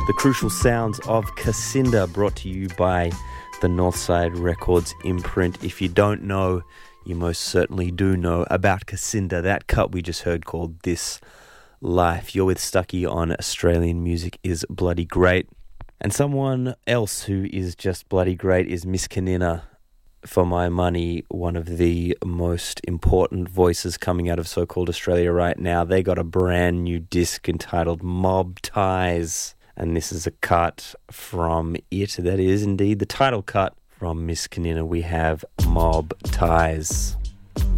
The crucial sounds of Cassinda, brought to you by the Northside Records imprint. If you don't know, you most certainly do know about Cassinda. That cut we just heard called This Life. You're with Stucky on Australian Music is Bloody Great. And someone else who is just bloody great is Miss Kanina. For my money, one of the most important voices coming out of so-called Australia right now. They got a brand new disc entitled Mob Ties. And this is a cut from it. That is indeed the title cut from Miss Kanina. We have Mob Ties.